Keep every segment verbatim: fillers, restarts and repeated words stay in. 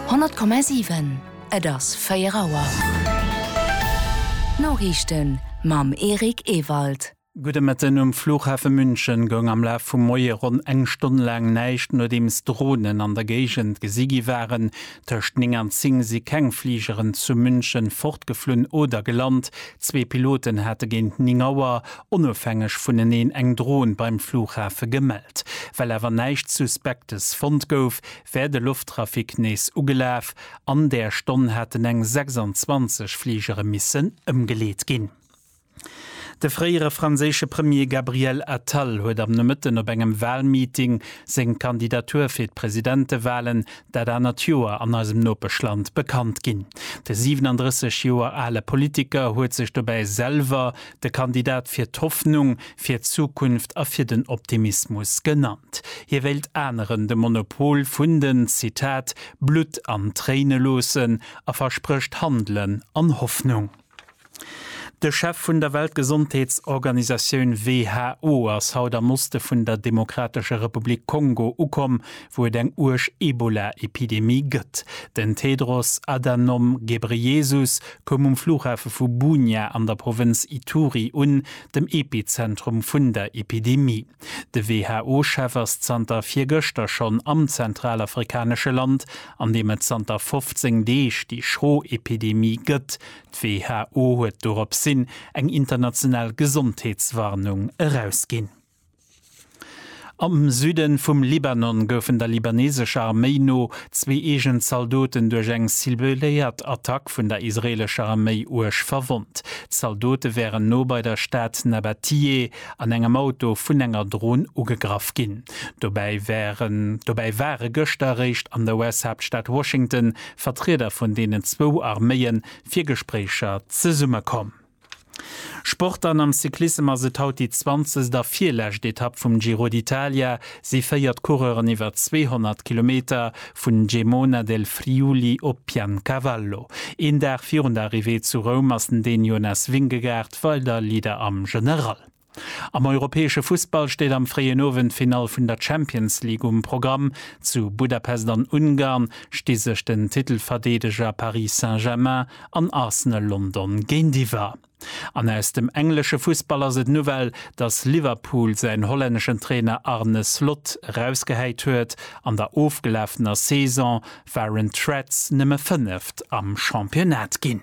hundert Komma sieben Et ass Féierauer. Norrichten mam Erik Ewald. Gute Metten um Flughafen München gong am Lauf vum Moier rund eng Stunden lang neicht no dems Drohnen an der Gegend gesigi waren, töcht ning an zing sie Kengfliegeren zu München fortgeflünn oder gelernt. Zwei Piloten hätte géint Ningauer unabhängig vun den een eng Drohnen beim Flughafen gemeldt. Weil er war neicht Suspektes fund gouf, wär de Lufttrafik nees ugelaf, an der Stunde hätten eng sechsundzwanzig Fliegere missen ëmgeleet ginn. De freiere franzésche Premier Gabriel Attal huet am Mëtten op engem Wahlmeeting seg Kandidatur fir d'Präsidentewahlen, dat der Natur an asem Nopeschland bekannt ginn. De siebenunddreißig Joer alle Politiker huet sich dobei selver de Kandidat fir d'Hoffnung, fir d'Zukunft a fir den Optimismus genannt. Hier wählt Äneren de Monopol vun den Zitat Blut an Träne losen a versprcht Handeln an Hoffnung. Der Chef vun der Weltgesundheitsorganisationun W H O ass Hauder musste vun der Demokratische Republik Kongo ukom, wo et eng urch Ebola-Epidemie gëtt. Den Tedros Adhanom Ghebreyesus kom um Flughafen vu Bunia an der Provinz Ituri un, dem Epizentrum vun der Epidemie. De W H O-Chef ass zanter vier Göster schon am zentralafrikanische Land, an dem et zanter fünfzehn Deeg die Schroepidemie gëtt. W H O huet dorop sinn eng international Gesundheitswarnung herausgin. Am Süden vum Libanon goufen der libanesische Armee no zwei egent Soldaten durch eng silbeléiert Attack vun der israelischer Armee urch verwundt. Soldaten wären no bei der Stadt Nabatie an engem Auto vun enger Drohn ugegraf ginn. Dobei wären dobei wäre Göchterrecht an der U S-Hauptstadt Washington Vertreter von denen zwo Armeeien fir Gesprächer ze summe kommen. Sportern am Cyklisme se haut die zwanzig der vierlächt Etapp vum Giro d'Italia, sie feiert Coureuren iwwer zweihundert Kilometer vun Gemona del Friuli op Piancavallo. In der vierhundert Arrivé zu Rom assen den Jonas Wingegard Walder Lieder am General. Am europäesche Fußball steht am freien Owenfinal vun der Champions League um Programm. Zu Budapest an Ungarn steht sich den Titelverteidiger Paris Saint-Germain an Arsenal London gegen die war. An aus dem englische Fußballer se Novel, dass Liverpool sein holländischen Trainer Arne Slot rausgeheit huet, an der aufgelaufener Saison waren Threads nimme fünft am Championat gin.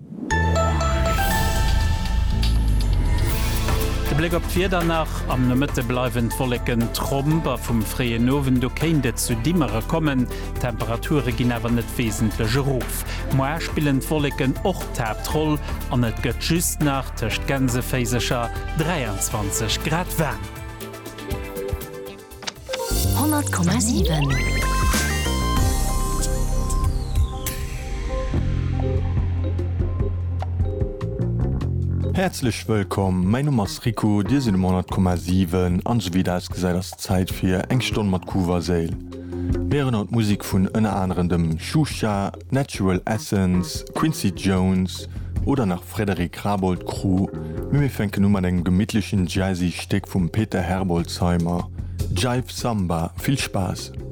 Blick op vier danach am der Mitte bleiwen volleken Tromper vum freie Nowen do kende zu dimmere kommen, Temperature gin awer net wesentliche Ruf. Moer spielen volleken och tab troll an net gëtt just nach techt gänsefeisecher dreiundzwanzig Grad wärm. hundert Komma sieben Herzlich willkommen, mein Name ist Rico, dir sind hundert Komma sieben, an so wie das gesagt, das Zeit für eng Stunde mit Kuva Sale. Während und Musik von einer anderen dem Shusha, Natural Essence, Quincy Jones oder nach Frederik Rabold Crew, wir fänken nun mal den gemütlichen Jazzy Stück von Peter Herbolzheimer. Jive Samba, viel Spaß!